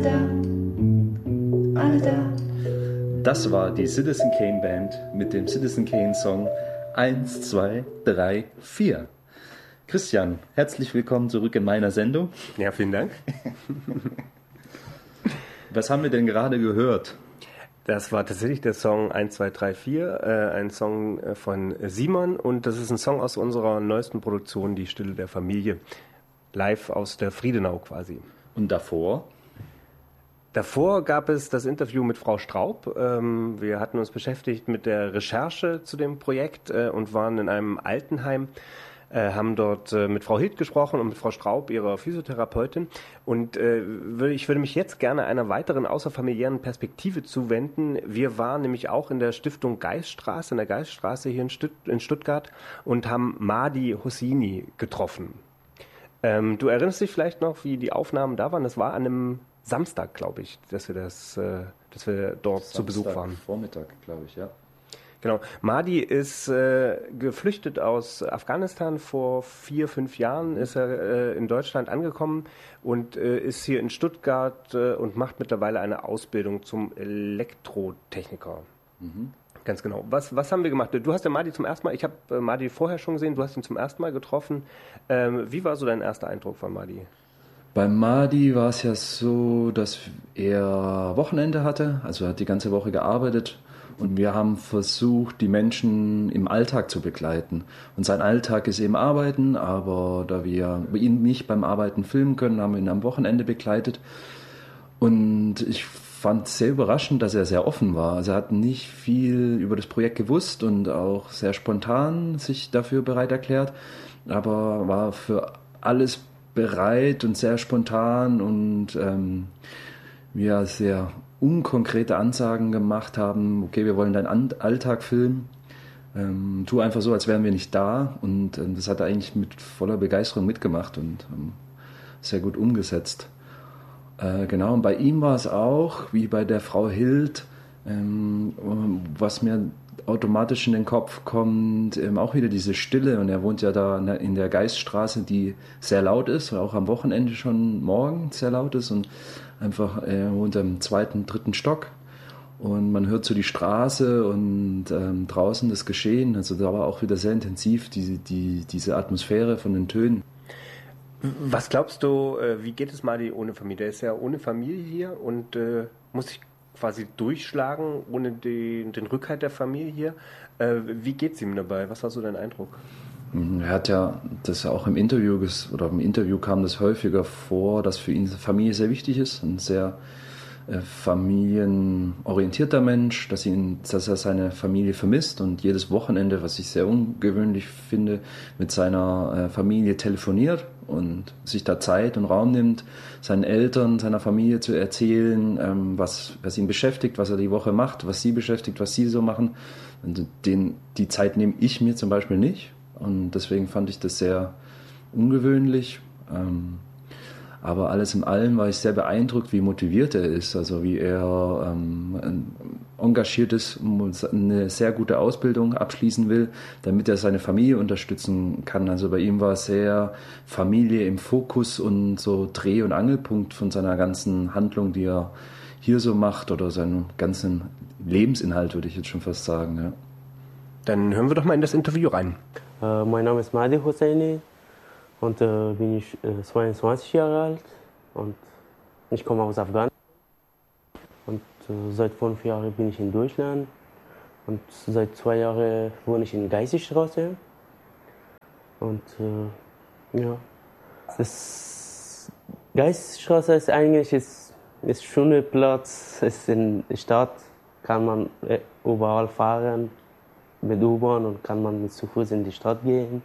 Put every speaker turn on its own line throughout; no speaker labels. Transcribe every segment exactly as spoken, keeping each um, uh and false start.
alle da, alle da.
Das war die Citizen Kane Band mit dem Citizen Kane Song eins, zwei, drei, vier. Christian, herzlich willkommen zurück in meiner Sendung.
Ja, vielen Dank.
Was haben wir denn gerade gehört?
Das war tatsächlich der Song eins, zwei, drei, vier, äh, ein Song von Simon, und das ist ein Song aus unserer neuesten Produktion, Die Stille der Familie, live aus der Friedenau quasi.
Und davor?
Davor gab es das Interview mit Frau Straub. Ähm, wir hatten uns beschäftigt mit der Recherche zu dem Projekt äh, und waren in einem Altenheim, äh, haben dort äh, mit Frau Hild gesprochen und mit Frau Straub, ihrer Physiotherapeutin. Und äh, würde, ich würde mich jetzt gerne einer weiteren außerfamiliären Perspektive zuwenden. Wir waren nämlich auch in der Stiftung Geiststraße, in der Geiststraße hier in, Stutt- in Stuttgart, und haben Mahdi Hosseini getroffen. Ähm, du erinnerst dich vielleicht noch, wie die Aufnahmen da waren? Das war an einem Samstag, glaube ich, dass wir, das, äh, dass wir dort Samstag zu Besuch waren.
Vormittag, glaube ich, ja.
Genau. Mahdi ist äh, geflüchtet aus Afghanistan. Vor vier, fünf Jahren ist er äh, in Deutschland angekommen und äh, ist hier in Stuttgart äh, und macht mittlerweile eine Ausbildung zum Elektrotechniker. Mhm. Ganz genau. Was, was haben wir gemacht? Du hast ja Mahdi zum ersten Mal, ich habe äh, Mahdi vorher schon gesehen, du hast ihn zum ersten Mal getroffen. Ähm, wie war so dein erster Eindruck von Mahdi?
Bei Mahdi war es ja so, dass er Wochenende hatte, also er hat die ganze Woche gearbeitet, und wir haben versucht, die Menschen im Alltag zu begleiten. Und sein Alltag ist eben Arbeiten, aber da wir ihn nicht beim Arbeiten filmen können, haben wir ihn am Wochenende begleitet. Und ich fand es sehr überraschend, dass er sehr offen war. Also er hat nicht viel über das Projekt gewusst und auch sehr spontan sich dafür bereit erklärt, aber war für alles bereit und sehr spontan, und ähm, wir sehr unkonkrete Ansagen gemacht haben. Okay, wir wollen deinen Alltag filmen. Ähm, tu einfach so, als wären wir nicht da. Und ähm, das hat er eigentlich mit voller Begeisterung mitgemacht und ähm, sehr gut umgesetzt. Äh, genau, und bei ihm war es auch, wie bei der Frau Hild, ähm, was mir automatisch in den Kopf kommt, ähm, auch wieder diese Stille. Und er wohnt ja da in der Geiststraße, die sehr laut ist, und auch am Wochenende schon morgens sehr laut ist, und einfach, er wohnt im zweiten, dritten Stock, und man hört so die Straße und ähm, draußen das Geschehen. Also da war auch wieder sehr intensiv diese, die, diese Atmosphäre von den Tönen.
Was glaubst du, wie geht es Mahdi ohne Familie? Der ist ja ohne Familie hier und äh, muss sich quasi durchschlagen ohne die, den Rückhalt der Familie hier. Äh, wie geht es ihm dabei? Was war so dein Eindruck?
Er hat ja das auch im Interview, oder im Interview kam das häufiger vor, dass für ihn Familie sehr wichtig ist, ein sehr äh, familienorientierter Mensch, dass, ihn, dass er seine Familie vermisst und jedes Wochenende, was ich sehr ungewöhnlich finde, mit seiner äh, Familie telefoniert und sich da Zeit und Raum nimmt, seinen Eltern, seiner Familie zu erzählen, ähm, was, was ihn beschäftigt, was er die Woche macht, was sie beschäftigt, was sie so machen. Und den, die Zeit nehme ich mir zum Beispiel nicht. Und deswegen fand ich das sehr ungewöhnlich. Ähm, aber alles in allem war ich sehr beeindruckt, wie motiviert er ist, also wie er ähm, engagiert ist, eine sehr gute Ausbildung abschließen will, damit er seine Familie unterstützen kann. Also bei ihm war sehr Familie im Fokus und so Dreh- und Angelpunkt von seiner ganzen Handlung, die er hier so macht, oder seinem ganzen Lebensinhalt, würde ich jetzt schon fast sagen. Ja.
Dann hören wir doch mal in das Interview rein.
Uh, mein Name ist Mahdi Hosseini und uh, bin ich uh, zweiundzwanzig Jahre alt und ich komme aus Afghanistan. Und uh, seit fünf Jahren bin ich in Deutschland und seit zwei Jahren wohne ich in Geiststraße. Und uh, ja, das Geiststraße ist eigentlich ist, ist ein schöner Platz. Es ist in der Stadt, kann man überall fahren. Mit U-Bahn und kann man mit zu Fuß in die Stadt gehen.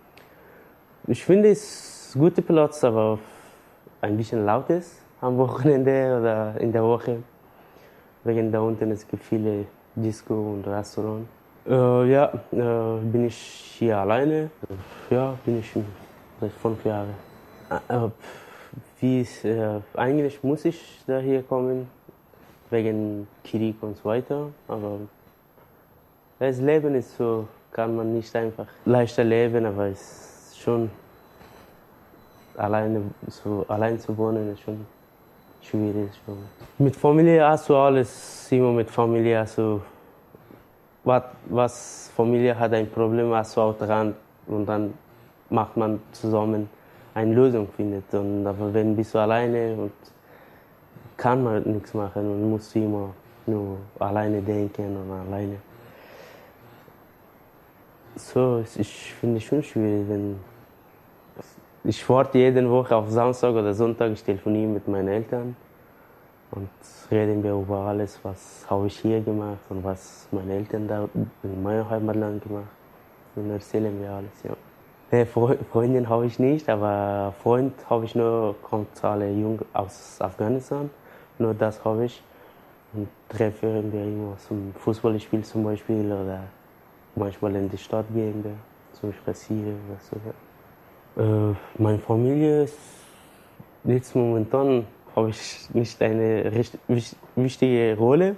Ich finde es ein guter Platz, aber ein bisschen laut ist am Wochenende oder in der Woche. Wegen da unten es gibt viele Disco und Restaurants. Äh, ja, äh, bin ich hier alleine. Ja, bin ich seit fünf Jahren. Äh, wie ist, äh, eigentlich muss ich da hier kommen wegen Krieg und so weiter, aber das Leben ist so, kann man nicht einfach leichter leben, aber es ist schon alleine, so allein zu wohnen ist schon schwierig schon. Mit Familie hast du alles immer mit Familie. Also, was, was Familie hat ein Problem, hast du auch dran und dann macht man zusammen eine Lösung findet. Und, aber wenn bist du alleine und kann man nichts machen und muss immer nur alleine denken und alleine. So, ich finde es schon schwierig, wenn ich warte jede Woche auf Samstag oder Sonntag, ich telefoniere mit meinen Eltern und reden wir über alles, was habe ich hier gemacht und was meine Eltern da in meinem Heimatland gemacht und erzählen wir alles, ja. Nee, Freundin habe ich nicht, aber Freund habe ich nur, kommt alle jung aus Afghanistan, nur das habe ich. Und treffen wir immer zum Fußballspiel zum Beispiel oder manchmal in die Stadt gehen wir zum Spazieren oder so. Äh, meine Familie ist jetzt momentan habe ich nicht eine recht wichtige Rolle,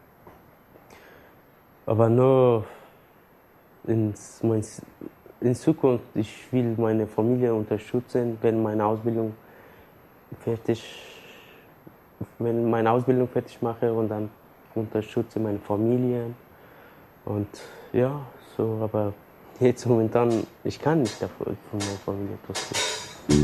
aber nur in, mein, in Zukunft ich will meine Familie unterstützen, wenn meine Ausbildung fertig, wenn meine Ausbildung fertig mache und dann unterstütze meine Familie und ja so, aber jetzt momentan ich kann nicht davon von meiner Familie trotzdem.